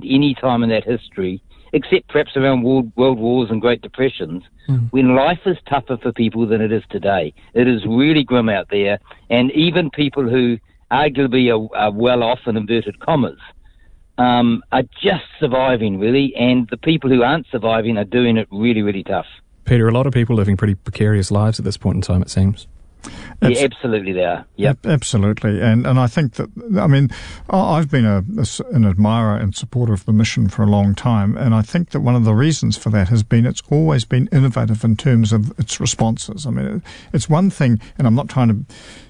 and any time in that history, except perhaps around world wars and Great Depressions, when life is tougher for people than it is today. It is really grim out there, and even people who arguably are well off, in inverted commas, are just surviving, really, and the people who aren't surviving are doing it really, really tough. Peter, a lot of people living pretty precarious lives at this point in time, it seems. Yeah, absolutely they are. Yep. Absolutely. And I think that, I mean, I've been an admirer and supporter of the mission for a long time, and I think that one of the reasons for that has been it's always been innovative in terms of its responses. I mean, it's one thing, and I'm not trying to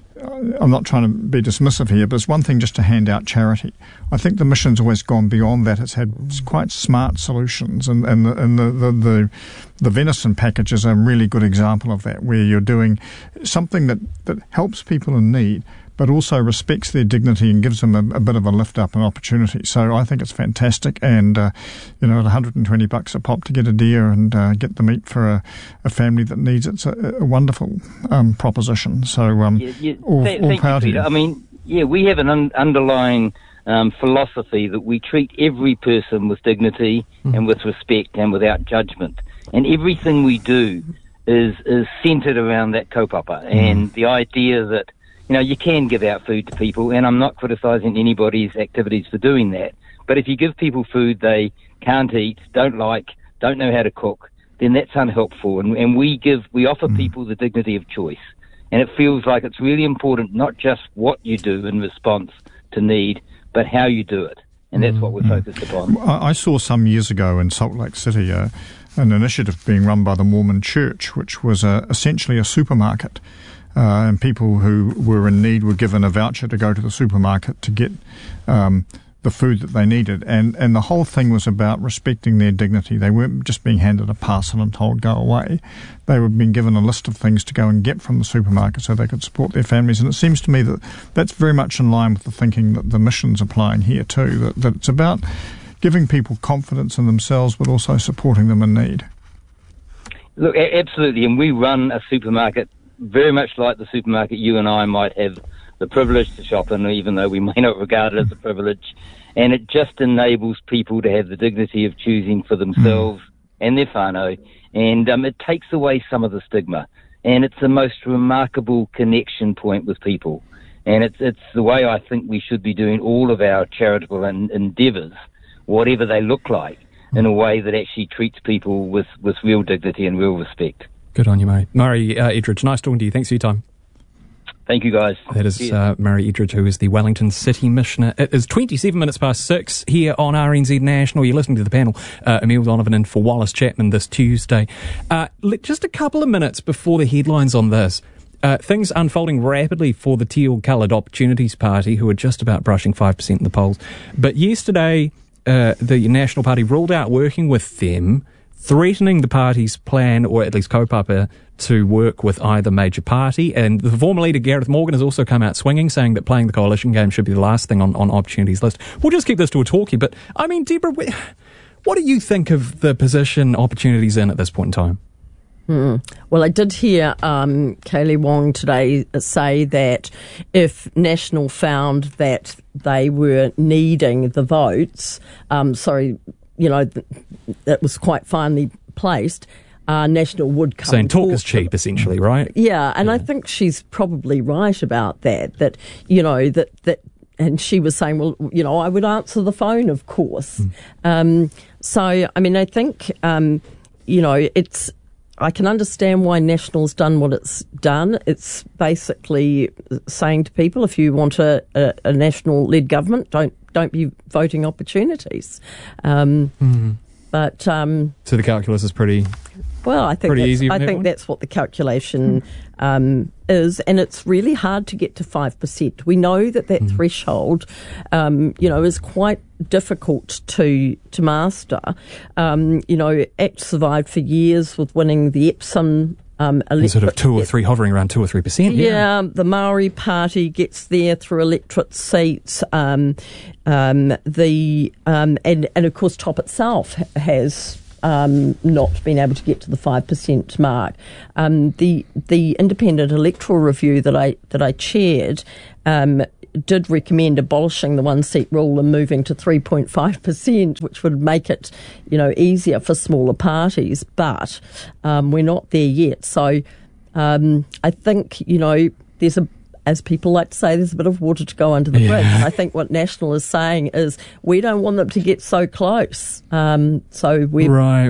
be dismissive here, but it's one thing just to hand out charity. I think the mission's always gone beyond that. It's had quite smart solutions, and the venison package is a really good example of that, where you're doing something that helps people in need, but also respects their dignity and gives them a bit of a lift up and opportunity. So I think it's fantastic, and at $120 a pop to get a deer and get the meat for a family that needs it, it's a wonderful proposition. So all power to you. I mean, we have an underlying philosophy that we treat every person with dignity and with respect and without judgment, and everything we do is centred around that kaupapa and the idea that you can give out food to people, and I'm not criticising anybody's activities for doing that. But if you give people food they can't eat, don't know how to cook, then that's unhelpful. And we offer people the dignity of choice. And it feels like it's really important not just what you do in response to need, but how you do it. And that's what we're focused upon. I saw some years ago in Salt Lake City an initiative being run by the Mormon Church, which was essentially a supermarket. And people who were in need were given a voucher to go to the supermarket to get the food that they needed. And the whole thing was about respecting their dignity. They weren't just being handed a parcel and told, go away. They were being given a list of things to go and get from the supermarket so they could support their families. And it seems to me that that's very much in line with the thinking that the mission's applying here too, that it's about giving people confidence in themselves but also supporting them in need. Look, absolutely. And we run a supermarket very much like the supermarket you and I might have the privilege to shop in, even though we may not regard it as a privilege. And it just enables people to have the dignity of choosing for themselves and their whānau. And it takes away some of the stigma. And it's the most remarkable connection point with people. And it's the way I think we should be doing all of our charitable endeavours, whatever they look like, in a way that actually treats people with real dignity and real respect. Good on you, mate. Murray Edridge, nice talking to you. Thanks for your time. Thank you, guys. That is Murray Edridge, who is the Wellington City Missioner. It is 27 minutes past 6 here on RNZ National. You're listening to the panel. Emile Donovan in for Wallace Chapman this Tuesday. Just a couple of minutes before the headlines on this. Things unfolding rapidly for the teal-coloured Opportunities Party, who are just about brushing 5% in the polls. But yesterday, the National Party ruled out working with them, threatening the party's plan, or at least kaupapa, to work with either major party. And the former leader, Gareth Morgan, has also come out swinging, saying that playing the coalition game should be the last thing on Opportunities' list. We'll just keep this to a talkie, but, I mean, Deborah, what do you think of the position Opportunities in at this point in time? Well, I did hear Kaylee Wong today say that if National found that they were needing the votes, that was quite finely placed, National would come. Saying talk is cheap, essentially, right? Yeah, and I think she's probably right about that, and she was saying, well, I would answer the phone, of course. So, I mean, I think, I can understand why National's done what it's done. It's basically saying to people, if you want a National-led government, don't be voting Opportunities. But so the calculus is pretty. Well, I think easy. I think that's what the calculation is, and it's really hard to get to 5%. We know that threshold, is quite difficult to master. ACT survived for years with winning the Epsom. Sort of 2 or 3, hovering around 2 or 3%. Yeah, the Maori Party gets there through electorate seats. And of course, TOP itself has not been able to get to the 5% mark. The independent electoral review that I chaired did recommend abolishing the one-seat rule and moving to 3.5%, which would make it, easier for smaller parties. But we're not there yet. So I think, there's as people like to say, there's a bit of water to go under the bridge. And I think what National is saying is we don't want them to get so close. So we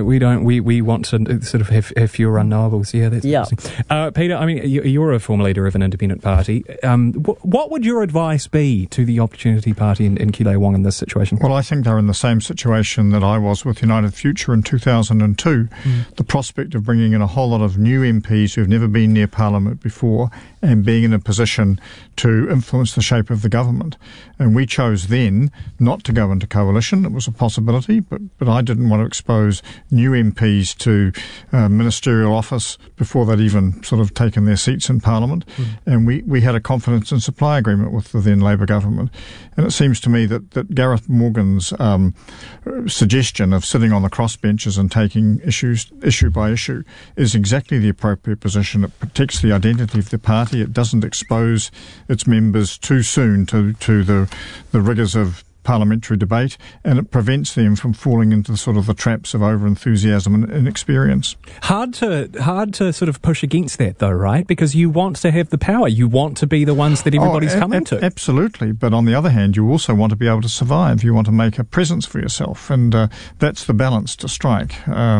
We want to sort of have fewer unknowables. Yeah, that's interesting. Peter, I mean, you're a former leader of an independent party. What would your advice be to the Opportunity Party in Keeley Wong in this situation? Well, I think they're in the same situation that I was with United Future in 2002. The prospect of bringing in a whole lot of new MPs who've never been near Parliament before and being in a position to influence the shape of the government. And we chose then not to go into coalition. It was a possibility, but I didn't want to expose new MPs to ministerial office before they'd even sort of taken their seats in Parliament. And we had a confidence and supply agreement with the then Labour government. And it seems to me that Gareth Morgan's suggestion of sitting on the crossbenches and taking issues issue by issue is exactly the appropriate position. It protects the identity of the party. It doesn't expose its members too soon to the rigours of parliamentary debate, and it prevents them from falling into sort of the traps of over-enthusiasm and inexperience. Hard to sort of push against that, though, right? Because you want to have the power. You want to be the ones that everybody's coming to. Absolutely. But on the other hand, you also want to be able to survive. You want to make a presence for yourself, and that's the balance to strike,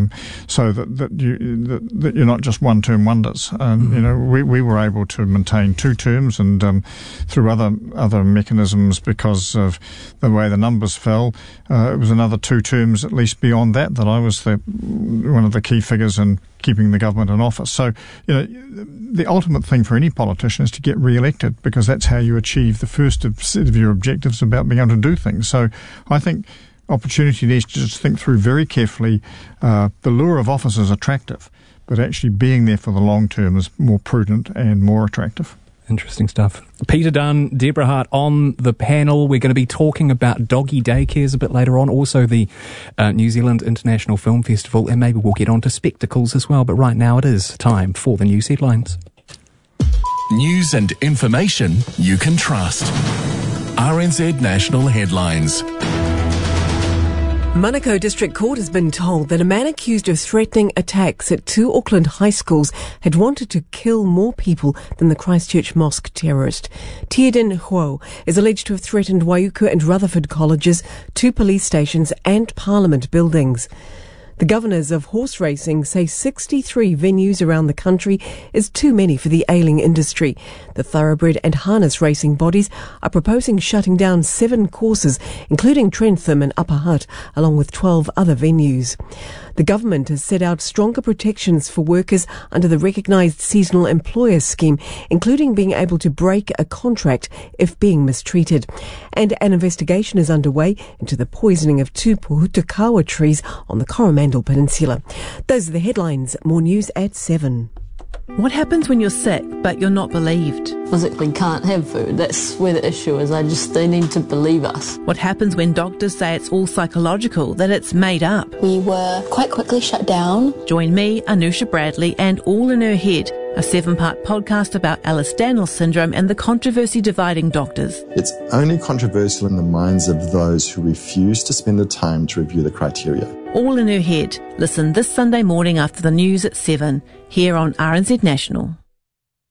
so that you're not just one-term wonders. We were able to maintain 2 terms, and through other mechanisms, because of the way the numbers fell, it was another 2 terms at least beyond that I was one of the key figures in keeping the government in office. So, the ultimate thing for any politician is to get re-elected, because that's how you achieve the first set of your objectives about being able to do things. So I think Opportunity needs to just think through very carefully. The lure of office is attractive, but actually being there for the long term is more prudent and more attractive. Interesting stuff. Peter Dunn, Deborah Hart on the panel. We're going to be talking about doggy daycares a bit later on, also the New Zealand International Film Festival, and maybe we'll get on to spectacles as well. But right now it is time for the news headlines. News and information you can trust. RNZ National Headlines. Manukau District Court has been told that a man accused of threatening attacks at 2 Auckland high schools had wanted to kill more people than the Christchurch mosque terrorist. Teodin Huo is alleged to have threatened Waiuku and Rutherford colleges, 2 police stations and Parliament buildings. The governors of horse racing say 63 venues around the country is too many for the ailing industry. The thoroughbred and harness racing bodies are proposing shutting down 7 courses, including Trentham and Upper Hutt, along with 12 other venues. The government has set out stronger protections for workers under the recognised seasonal employer scheme, including being able to break a contract if being mistreated. And an investigation is underway into the poisoning of 2 pohutukawa trees on the Coromandel Peninsula. Those are the headlines. More news at 7. What happens when you're sick but you're not believed? Physically can't have food. That's where the issue is. They need to believe us. What happens when doctors say it's all psychological, that it's made up? We were quite quickly shut down. Join me, Anusha Bradley, and All in Her Head, a 7-part podcast about Ehlers-Danlos syndrome and the controversy dividing doctors. It's only controversial in the minds of those who refuse to spend the time to review the criteria. All in Her Head. Listen this Sunday morning after the news at 7, here on RNZ National.